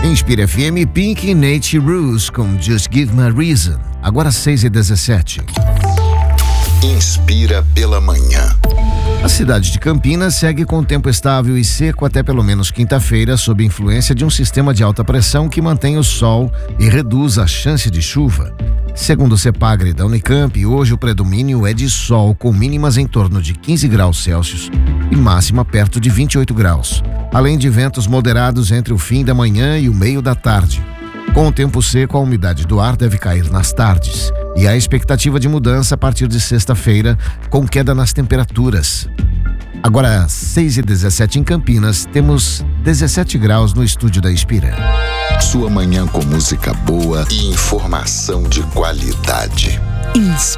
Inspira FM, Pink e Nate Ruess com Just Give Me a Reason. Agora 6h17. Inspira pela manhã. A cidade de Campinas segue com tempo estável e seco até pelo menos quinta-feira, sob influência de um sistema de alta pressão que mantém o sol e reduz a chance de chuva. Segundo o CEPAGRE da Unicamp, hoje o predomínio é de sol, com mínimas em torno de 15 graus Celsius e máxima perto de 28 graus, além de ventos moderados entre o fim da manhã e o meio da tarde. Com o tempo seco, a umidade do ar deve cair nas tardes e há expectativa de mudança a partir de sexta-feira, com queda nas temperaturas. Agora, 6h17 em Campinas, temos 17 graus no estúdio da Inspira. Sua manhã com música boa e informação de qualidade. Inspira.